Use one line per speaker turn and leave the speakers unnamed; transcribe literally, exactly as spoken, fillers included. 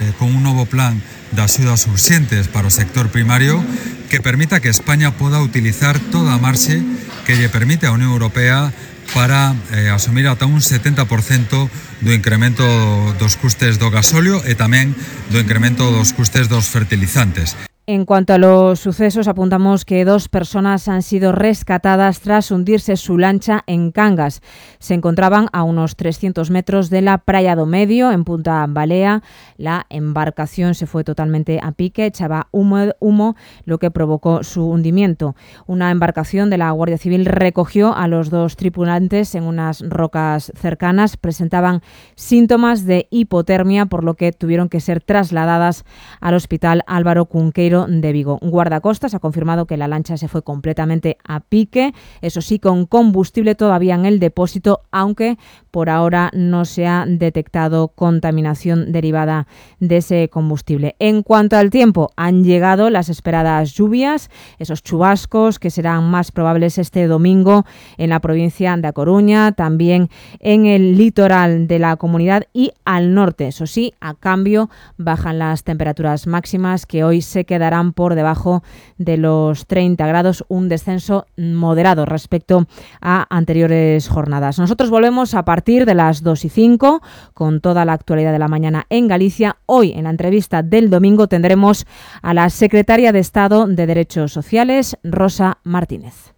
eh, con un novo plan de axudas urxentes para o sector primario que permita que España poda utilizar toda a marxe que lle permite a Unión Europea para eh, asumir ata un setenta por cento do incremento dos custes do gasóleo e tamén do incremento dos custes dos fertilizantes.
En cuanto a los sucesos, apuntamos que dos personas han sido rescatadas tras hundirse su lancha en Cangas. Se encontraban a unos trescientos metros de la Praia do Medio, en Punta Balea. La embarcación se fue totalmente a pique, echaba humo, humo, lo que provocó su hundimiento. Una embarcación de la Guardia Civil recogió a los dos tripulantes en unas rocas cercanas. Presentaban síntomas de hipotermia, por lo que tuvieron que ser trasladadas al Hospital Álvaro Cunqueiro de Vigo. Guardacostas ha confirmado que la lancha se fue completamente a pique, eso sí, con combustible todavía en el depósito, aunque por ahora no se ha detectado contaminación derivada de ese combustible. En cuanto al tiempo, han llegado las esperadas lluvias, esos chubascos que serán más probables este domingo en la provincia de A Coruña, también en el litoral de la comunidad y al norte. Eso sí, a cambio bajan las temperaturas máximas, que hoy se quedarán por debajo de los treinta grados, un descenso moderado respecto a anteriores jornadas. Nosotros volvemos a partir de las dos y cinco con toda la actualidad de la mañana en Galicia. Hoy, en la entrevista del domingo, tendremos a la secretaria de Estado de Derechos Sociales, Rosa Martínez.